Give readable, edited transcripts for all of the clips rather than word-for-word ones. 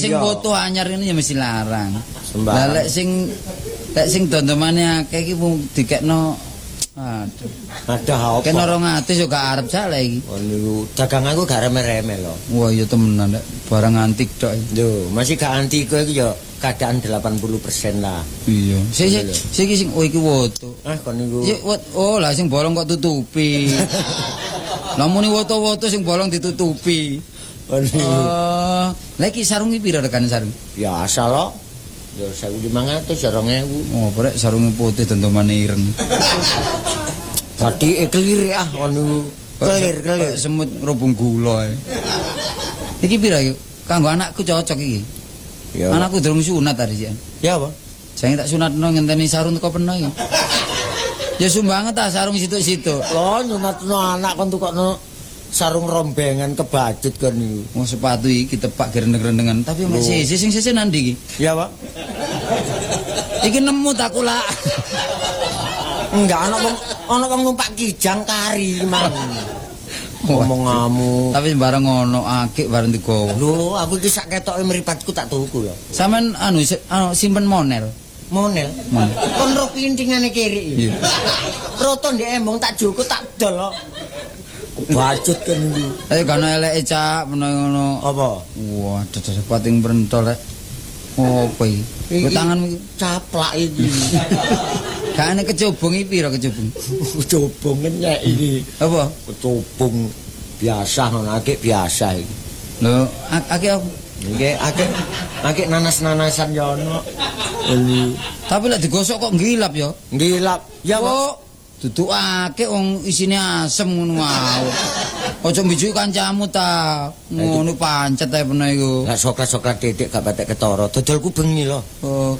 sing foto anyar ini ya mesti larang. Lah lek sing dondomane akeh iki mung dikekno aduh. Ada apa? Kena 200 yo gak arep sak lek iki. Oh niku daganganku gak reme-reme lho. Wah iya temenan lek barang antik tok. Lho, masih gak antik iki yo keadaan 80% lah. Iya. Siki sing iki foto. Kon niku. Oh lah sing bolong kok tutupi. Lah muni foto-foto sing bolong ditutupi. Lah iki sarung iki pira rekan sarung? Ya asal lo. Ya 1.500 2.000. Oh, brek sarunge putih dentomane ireng. Tadi kelir ah ngono. Kelir. Semut ngrubung gula. Iki pira iki? Kanggo anakku cocok iki. Ya. Anakku durung sunat tadi sih. Ya apa? Jangan tak sunatno ngenteni sarung teko peno iki. Ya sumbanget ta sarung situ-situ. Lho nyunatno anak kon tukokno sarung rombengan kebajet kan niku. Oh sepatu iki tepak gerendeng-gerendengan, tapi masih sing nandi iki. Iya, Pak. Iki nemu tak kula. Enggak ana wong numpak kijang kari mang. Ngomong-ngamu. Tapi bareng ngono akik bareng digowo. Lho, aku iki sak ketoke mripatku tak tuku lho. Sampeyan simpen monel. Monel. Kon ro pintingane kiri. Iya. Roto ndek embong tak jukut tak dol kok. Bacut kan iki. Kono eleke cak ngono. Apa? Wah, dadah pating brentol rek. Apa iki? Tanganmu caplak iki. Gane kecubung iki pira kecubung? Kecubung nyek iki. Apa? Kecubung biasa ngono, akeh biasa iki. Lho, akeh apa? Nggih, akeh nanas-nanasan ya ono. Tapi lek digosok kok ngilap ya? Ngilap. Ya, Pak. Duduk akeh wong isine asem ngono wae. Ojo mbijuk kancamu ta. Ngono pancet ae peno iku. Lah soklat-soklat titik gak patek ketara. Dodolku bengi lho. Oh.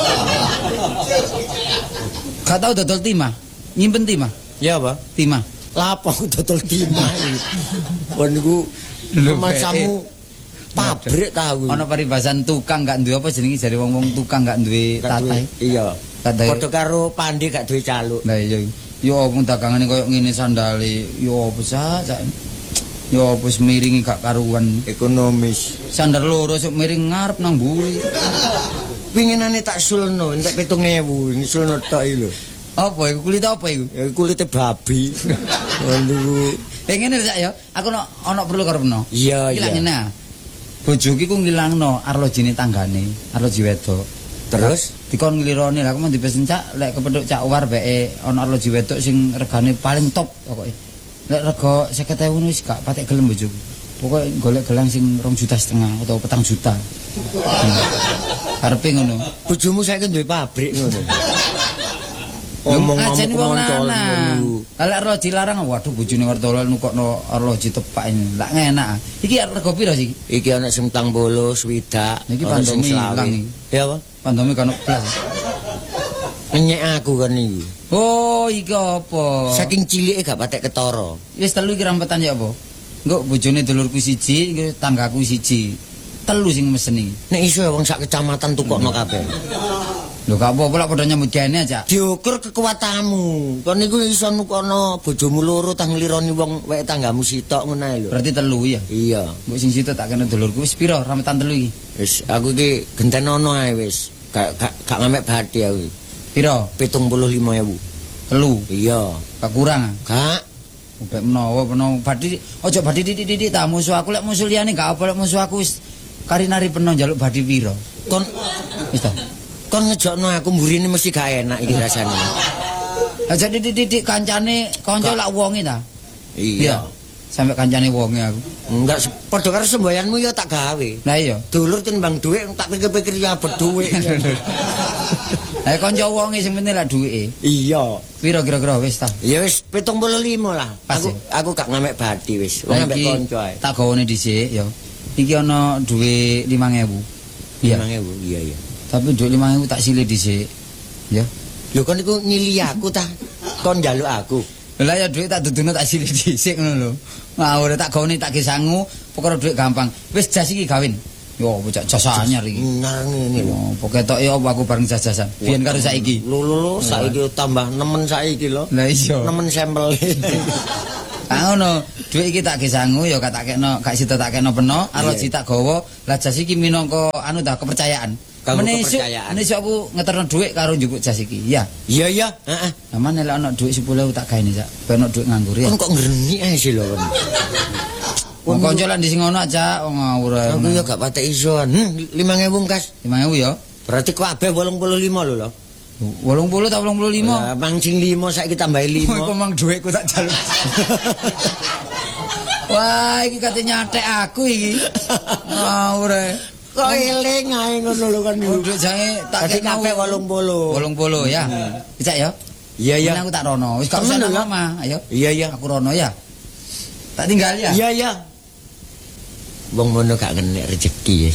Gak tau dodol timah. Nyimpen timah? Ya, Pak. Timah. Lapo dodol timah iki. Kon niku macamu pabrik ta aku. Ana paribasan tukang gak duwe apa jenenge jare wong-wong tukang gak duwe tatah. Iya. Padha karo Pandi gak duwe caluk. Lah iya. Yo wong dagangane koyo ngene sandale. Yo apa sak. Yo wis miringi gak karuan. Ekonomis. Sandal loro sok miring ngarep nang mburi. Pinginane tak sulno entek 7.000 sulno tok iki lho. Apa iku kulit apa iku? Ya kulite babi. Waduh. Ngene sak ya. Aku ana perlu karepno. Iya iya. Ngilangna. Bojoku ku ngilangno arlojine tanggane, arloji wedok. Terus dikon nglirone lah aku mau dipesen cak lek kepethuk cak war beke ana arloji wedok sing regane paling top pokoke. Lek rega 50.000 wis gak patek gelem bojoku. Pokoke golek gelang sing 2,5 juta atau 4 juta. Karepe ngono. Bojomu saiki duwe pabrik ngono. Ngomong-ngomong wong lanang. Lah ro dilarang waduh bojone wartolo nukokno arloji tepak ini. Lah enak. Iki rega piro sih? Iki ana sing 80, 60. Iki pandemi ilang iki. Ya apa? Pandemi kan blas. Nyek aku kan iki. Oh, iki apa? Saking cilike gak patek ketara. Wis telu iki rampetan ya apa? Engko bojone dulurku siji, engko tanggaku siji. Telu sing mesen iki. Nek iso wong sak kecamatan tukokno kabeh. Lho gak apa-apa lah padha nyambut gawe aja. Diukur kekuatanmu. Kon niku iso nukono bojomu loro tah nglironi wong wek tanggamu sitok ngono ae lho. Berarti telu ya? Iya. Mbok sing sitok tak kena dulurku wis pira rampetan telu iki? Wis aku iki gentenono ae wis. Gak ngamek bathi aku. Pira? 75.000. Telu. Iya. Gak kurang. Gak. Mbek menawa bathi aja bathi titik-titik ta musuh aku lek musuh liyane gak apa lek musuh aku wis kari-nari peno njaluk bathi pira. Kon wis ta. Kon ngejokno aku mburine mesti gak enak iki rasane. Aja titik-titik kancane kanca lak wonge ta. Iya. Sampai kancane wonge aku. Enggak padha karo semboyanmu ya tak gawe. Lah iya. Dulur timbang dhuwit tak pikir-pikir ya bedhuwit. Lah kanca wonge sing penting lak dhuwite. Iya. Pira kira-kira wis ta? Ya wis 75 lah. Aku gak ngamek bathi wis. Wong ambek kanca ae. Tak gawone dhisik ya. Iki ana dhuwit 5.000. Iya. 5.000. Iya iya. Tapi dhuwit 5.000 tak silih dhisik. Ya. Lho kon iku nyili aku ta? Kon njaluk aku. Lah ya dhuwit tak duduno tak silih dhisik ngono lho. Ngawur tak gawone tak gesangu, pokoke dhuwit gampang. Wis jas iki gawin. Yo bocah jas anyar iki. Nang ngene lho. Pokoke tok ya aku bareng jas-jasan. Biyen karo saiki. Lho saiki tambah nemen saiki lho. Lah iya. Nemen sampel. Ah ngono. Duit iki tak gesangu ya gak sida tak kena peno, arloji tak gawa. Lah jas iki minangka anu ta kepercayaan. Menesuk aku ngeterno duit karo njupuk jas iki. Ya. Iya, heeh. Aman nek ana duit 10.000 tak gaene sak. Ben ana duit nganggur ya. Kok ngreni ae sih lho. Wong kanca lan di sing ngono aja ngawur ae. Aku ya gak patek iso. 5.000 kas. 5.000 ya. Berarti kabeh 85 lho. 80 ta 85? Lah mancing 5 saiki tambahi 5. Iku mang dhuwitku tak jaluk. Wah, iki kate nyatek aku iki. Ngawur ae. Kok eling ae ngono lho kan. Dhuwit jange tak kabeh 80. 80 ya. Bisa ya? Iya. Aku tak rono. Wis gak usah lama, ayo. Iya. Aku rono ya. Tak tinggal ya. Iya. Wong ngono gak kena rezeki.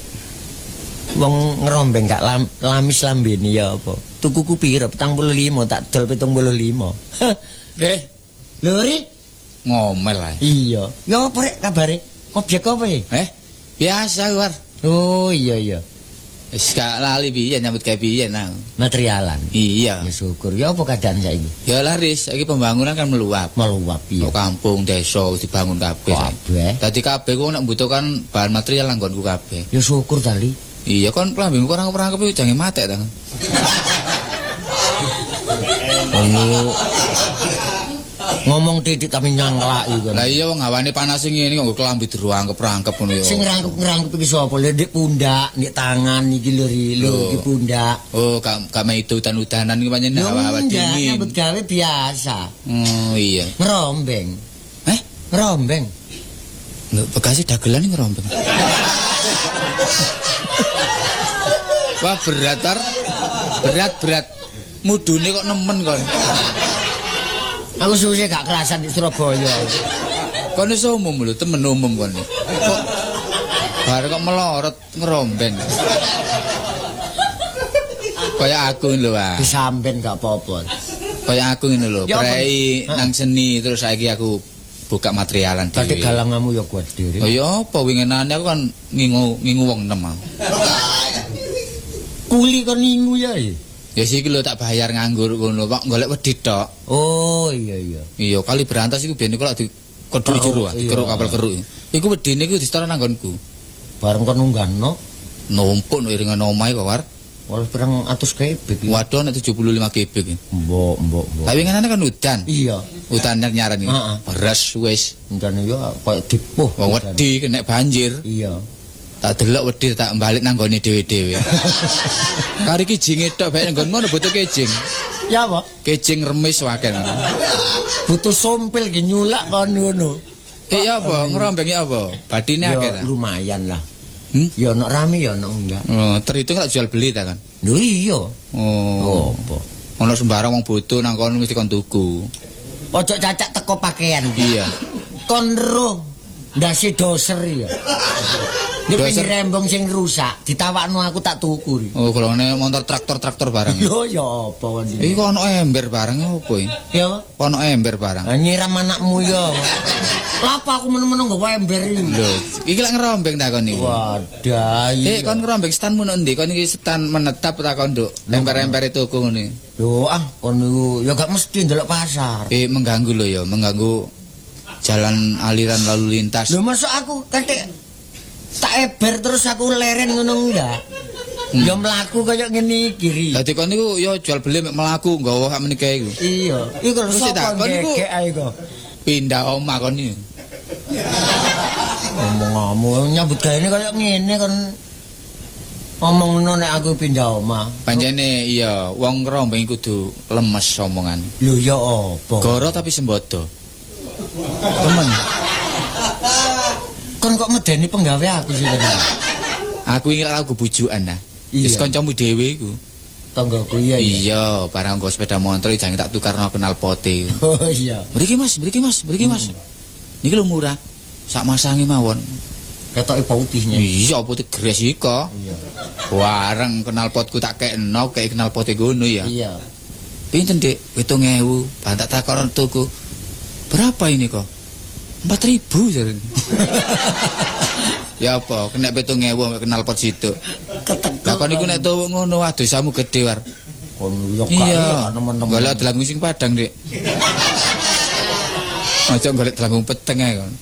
Wong ngerombeng gak lamis lambene ya apa. Tukuku piro 45 tak dol 75. Lho Ri ngomel ae. Iya. Ya apa rek kabare? Objek apa e? Biasa war. Oh iya. Wis gak lali biyen nyambut gawe biyen nang. Materialan. Iya. Ya syukur. Ya apa keadaan saiki? Ya laris, saiki pembangunan kan meluap. Iya. Kampung, desa wis dibangun kabeh. Dadi kabeh ku nek mbutuhkan bahan material langgonku kabeh. Ya syukur tali. Iya kon klambing kurang iki jange matek ta. Ngomong titik tapi nyangklaki kan. Lah iya wong hawane panas ngene kok kelambi dirangkep-rangkep ngono ya. Sing ngrangkep iki sapa? Ndek pundak, ndek tangan iki lho iki pundak. Oh, gak me udan-udanan iki pancen hawa-hawa dingin. Nyambut gawe biasa. Oh iya. Ngerombeng. Ngerombeng. Lho bekasi dagelan ngerombeng. Wah berat. Mudune kok nemen kon. Aku suwe gak kerasan di Surabaya. Kon iso umum lho, temen umum kon. Kok bar kok melorot ngerombeng. Kaya aku lho, Wah. Disampen gak apa-apa. Kaya aku ngene lho, prei nang seni terus saiki aku buka materialan dhewe. Tapi galangamu ya kuat dhewe. Oh ya apa wingenane aku kan ngingu wong enem. Kuli kon ngingu ya. Ya siki lho tak bayar nganggur ngono, Pak, golek wedi tok. Oh iya. Iya, kali berantas iku biyen iku lak dikedhur jero, keruk kapal keruk. Iku wedine iku disetara nang nggonku. Bareng kon nunggahno numpuk no iringan omahe kok, War. Wis pirang atus kebek. Waduh nek 75 kebek iki. Mbok. Tapi ngene kan udan. Iya. Udan nyaran iki. Beras wis. Udan ya koyo dipuh. Wong wedi kena banjir. Iya. Tak delok wedi tak balik nang gone dhewe-dhewe. Kari iki jinge tok bae nggon ngono butuh kejing. Ya apa? Kejing remis wae. Butuh sompil ge nyulak kon ngono. Ya apa? Ngerombengi apa? Badine akeh ta? Lumayan lah. Ya ono rame ya ono enggak. Oh, terhitung tak jual beli ta kan? Lho iya. Oh. Apa? Ono sembarang wong butuh nang kono mesti kon tuku. Ojo cacak teko pakaian. Iya. Kon ro ndase doser ya. Doser rembong sing rusak, ditawakno aku tak tuku. Oh, golongane motor traktor barang. Yo ya apa kon iki? Iki ono ember barang opo iki? Ya, ono ember barang. Nyiram anakmu ya. Lapa aku men-men nggawa ember iki. Lho, iki lak ngerombeng ta kon iki. Wadah. Kon ngerombeng stanmu nang ndi? Kon iki stan menetap ta kon nduk ember-ember tuku ngene. Lho kon niku ya gak mesti ndelok pasar. Mengganggu lho ya, mengganggu jalan aliran lalu lintas. Lho masuk aku ketik tak eber terus aku leren ngono enggak. Ya mlaku kaya ngene iki. Dadi kon niku ya jual beli mek mlaku nggawa hak menika iku. Iya, iku lho sapa niku pindah omah kon iki. Ngomong-ngomong nyambut gawe kaya ngene kon ngomongno nek aku pindah omah. Pancene iya, wong ngerombeng kudu lemes omongan. Lho ya apa? Goro tapi sembodo. Temen. Kon kok medeni penggawe aku sih kan. Aku ingin aku bujukan nah. Wis kancamu dhewe iku. Tanggoku iya. Iya, barang nggo sepeda motor jangan tak tukarno knalpote. Oh iya. Mriki Mas. Niki lho murah. Sak masange mawon. Ketoke putihnya. Iya, putih gres iko. Iya. Bareng knalpotku tak kekno, kek knalpote ngono ya. Iya. Pinten, Dik? 7.000. Bantak takon tuku. Berapa ini kok? 4.000 jare. Ya apa, kena 7.000 mek kenal pot situ. Lah kon niku nek tuwuk ngono waduh samu gedhe war. Kon yo kaya teman-teman. Golek dalan sing Padang, Dik. Aja golek telanggung peteng ae kon.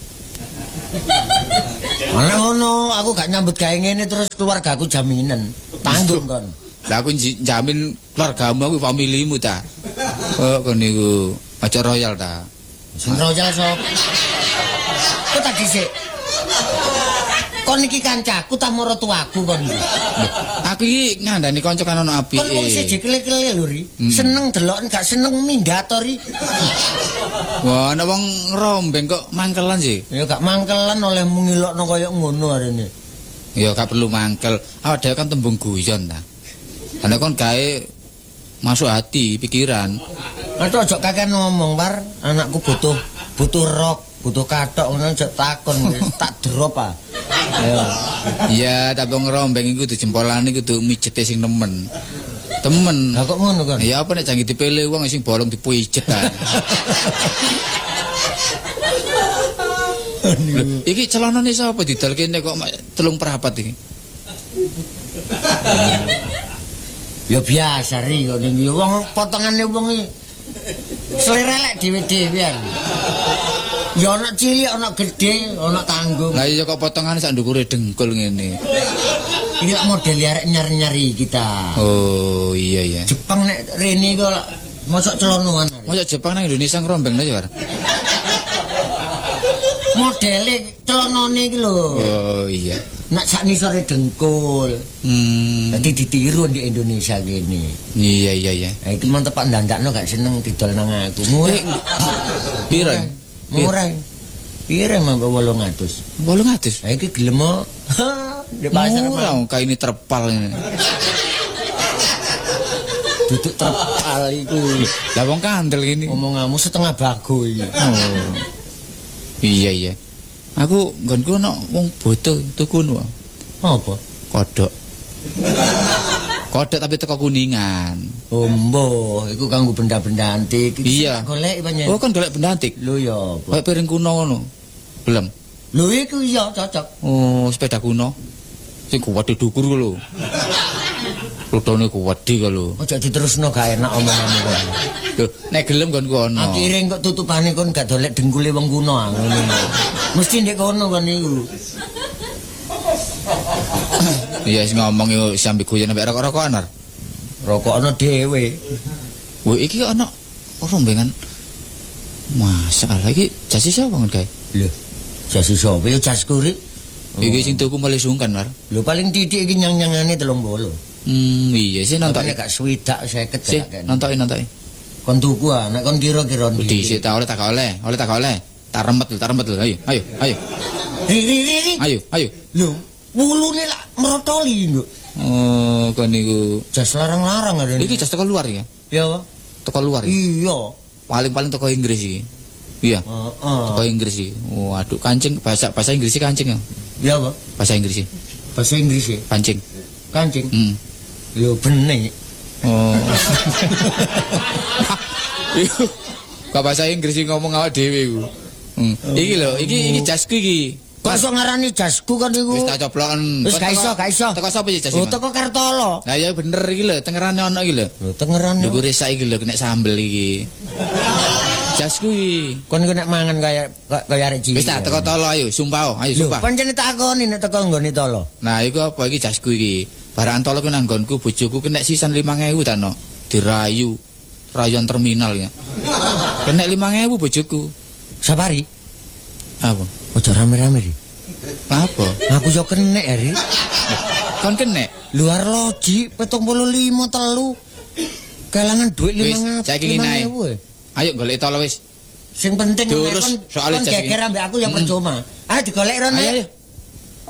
Ana ngono, aku gak nyambut gawe ngene terus keluargaku jaminan. Tanggung kon. Lah aku jamin keluargamu aku familimu ta. Oh kon niku aja royal ta. Sing royal sapa? Kok tak dhisik. Kon iki kancaku ta maratuaku kon iki. Aku iki ngandani kanca kan ono apike. Kon wong siji kele-kele lho ri. Seneng deloken gak seneng minggat to ri. Wah, ana wong rombeng kok mangkelan sih. Ya gak mangkelan oleh ngilokno kaya ngono arene. Ya gak perlu mangkel. Awak dhewe kan tembung guyon ta. Ana kon gawe masuk hati, pikiran. Aduh aja kakek ngomong, Par. Anakku butuh rok, butuh kathok ngono aja takon tak drop ah. Iya, tapi wong rombeng iku kudu jempolane kudu mijete sing nemen. Temen. Lah kok ngono kan? Ya apa nek jange dipele wong sing bolong dipijet ta. Iki celanane sapa didol kene kok 3 perapat iki? Ya biasa ri kok ning wong potongane wong iki selera lek dhewe-dhewean. Ya ana cilik, ana gedhe, ana tanggung. Lah iya kok potongane sak ndukure dengkul ngene. Iki lak model arek nyari-nyari kita. Oh, iya iya. Jepang nek rene kok mosok celonoan. Mosok Jepang nang Indonesia ngrombeng aja, War. Modele celonone iki lho. Oh, iya. Nak sak nisore dengkul. Dadi ditiru di Indonesia gini. Iya iya iya. Nah, iki mantep Pak ndandakno gak seneng didol nang aku. Murah. Piro? Murah. Piro mah 800. 800. Ha iki gelem mo. Di pasar murah kayak ini terpal ini. Duduk terpal iku. Lah wong kandel gini. Omonganmu setengah bago iki. Oh. Iya iya. Aku nggonku ono wong bodo tuku nu. Apa? Kodhok. Kodhok tapi teko Kuningan. Oh, mbah, iku kanggo benda-benda antik. Iya. Golek panjen. Oh, kan golek benda antik. Lho ya apa? Kayak piring kuno ngono. Belum. Lho iku iya cocok. Oh, sepeda kuno. Sing kuwede dukur ku lho. Rutone kuwede ku lho. Ojo diterusno gak enak omonganmu kok. Lho, nek gelem nggonku ono. Akhire kok tutupane kon gak dolek dengkule wong kuno ngono. Mesti ndek kono kan niku. Iya sing ngomong yo sampe guyon mek rokok-rokokan, Mar. Rokokno dhewe. Wah, iki ono rombengan. Masalah iki jas sapa ngon kae? Lho, jas sapa yo jas kurik. Iki sing tuku mulai sungkan, Mar. Lho paling titik iki nyang-nyangane 30. Iya sih nonton. Nek gak swidak 50 sih. Nonton. Kon tuku ah, nek kon kira-kira ndi. Dhisik ta oleh tak oleh. Tak remet lho. Ayo. Ayo. Lho, wulune lak merotoli lho. Oh, kon niku jas larang-larang arene. Iki jas teko luar ya? Iya, teko luar. Iya. Paling teko Inggris iki. Iya. Teko Inggris iki. Waduh, kancing bahasa Inggris kancing ya. Iya, Pak. Bahasa Inggris. Bahasa Inggris ya. Kancing. Lho bening. Oh. Kok bahasa Inggris ngomong awak dhewe iku. Iki lho, iki jasku iki. Kok iso ngarani jasku kan niku? Wis tak coploken. Wis gak iso. Teko sapa iki jas? Oh, teko Kartolo. Lah ya bener iki lho, tengerane ono iki lho. Lho tengerane. Ndukure sak iki lho kena sambel iki. Jasku iki. Kon nek mangan kaya arek cilik. Wis tak teko tolo ayo, sumpah. Ayo sumpah. Pancen takoni nek teko nggone tolo. Nah, iku apa iki jasku iki? Barang tolo ku nang nggonku bojoku kena sisan 5.000 ta no. Dirayu. Rayuan terminal ya. Kena 5.000 bojoku. Sabari. Apa? Ojo rame-rame iki. Apa? Aku yo kenek hari. Kon kenek? Luar loji 75 telu. Kelangan duit 5.000. Saiki ngene. Ayo golek tolo wis. Sing penting kon soalnya geger ambek aku yang percuma. Ayo digolek rono. Ayo.